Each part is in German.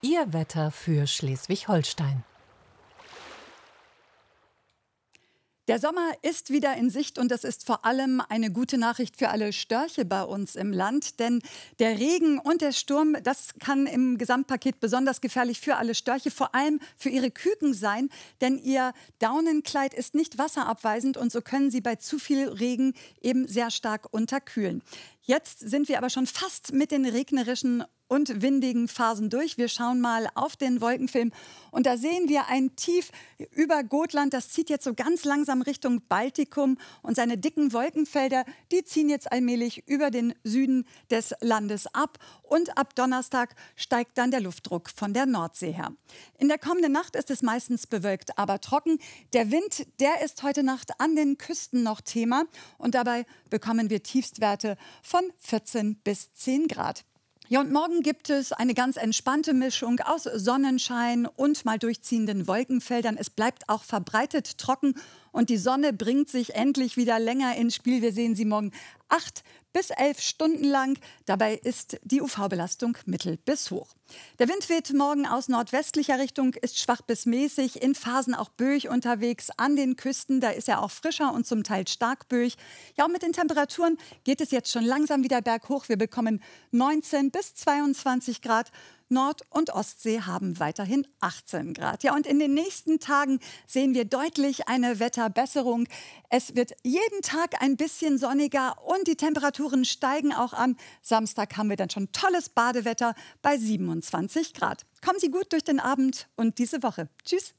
Ihr Wetter für Schleswig-Holstein. Der Sommer ist wieder in Sicht und das ist vor allem eine gute Nachricht für alle Störche bei uns im Land. Denn der Regen und der Sturm, das kann im Gesamtpaket besonders gefährlich für alle Störche, vor allem für ihre Küken sein. Denn ihr Daunenkleid ist nicht wasserabweisend und so können sie bei zu viel Regen eben sehr stark unterkühlen. Jetzt sind wir aber schon fast mit den regnerischen und windigen Phasen durch. Wir schauen mal auf den Wolkenfilm und da sehen wir ein Tief über Gotland. Das zieht jetzt so ganz langsam Richtung Baltikum und seine dicken Wolkenfelder, die ziehen jetzt allmählich über den Süden des Landes ab und ab Donnerstag steigt dann der Luftdruck von der Nordsee her. In der kommenden Nacht ist es meistens bewölkt, aber trocken. Der Wind, der ist heute Nacht an den Küsten noch Thema und dabei bekommen wir Tiefstwerte von 14 bis 10 Grad. Ja, und morgen gibt es eine ganz entspannte Mischung aus Sonnenschein und mal durchziehenden Wolkenfeldern. Es bleibt auch verbreitet trocken und die Sonne bringt sich endlich wieder länger ins Spiel. Wir sehen sie morgen 8 bis 11 Stunden lang. Dabei ist die UV-Belastung mittel bis hoch. Der Wind weht morgen aus nordwestlicher Richtung, ist schwach bis mäßig, in Phasen auch böig unterwegs an den Küsten. Da ist er auch frischer und zum Teil stark böig. Ja, und mit den Temperaturen geht es jetzt schon langsam wieder berghoch. Wir bekommen 19 bis 22 Grad. Nord- und Ostsee haben weiterhin 18 Grad. Ja, und in den nächsten Tagen sehen wir deutlich eine Wetterbesserung. Es wird jeden Tag ein bisschen sonniger und die Temperaturen steigen auch an. Samstag haben wir dann schon tolles Badewetter bei 27 Grad. Kommen Sie gut durch den Abend und diese Woche. Tschüss.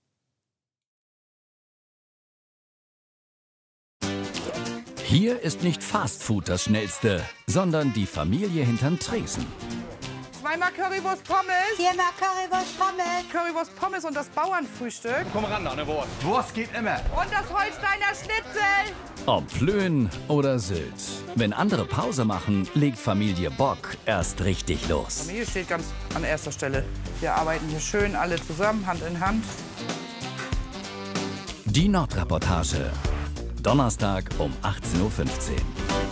Hier ist nicht Fastfood das Schnellste, sondern die Familie hinterm Tresen. Zweimal Currywurst Pommes. Viermal Currywurst Pommes. Currywurst Pommes und das Bauernfrühstück. Komm ran, eine Wurst. Wurst geht immer. Und das Holsteiner Schnitzel. Ob Flöhen oder Sylt. Wenn andere Pause machen, legt Familie Bock erst richtig los. Familie steht ganz an erster Stelle. Wir arbeiten hier schön alle zusammen, Hand in Hand. Die Nordreportage. Donnerstag um 18:15 Uhr.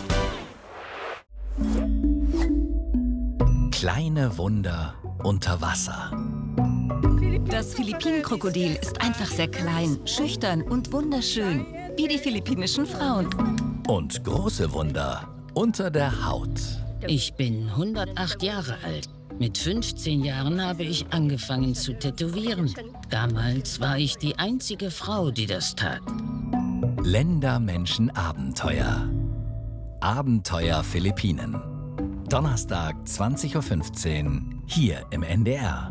Kleine Wunder unter Wasser. Das Philippinen-Krokodil ist einfach sehr klein, schüchtern und wunderschön, wie die philippinischen Frauen. Und große Wunder unter der Haut. Ich bin 108 Jahre alt. Mit 15 Jahren habe ich angefangen zu tätowieren. Damals war ich die einzige Frau, die das tat. Länder, Menschen, Abenteuer. Abenteuer Philippinen. Donnerstag 20:15 Uhr hier im NDR.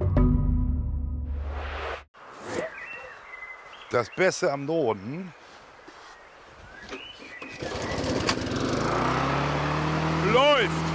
Das Beste am Norden läuft.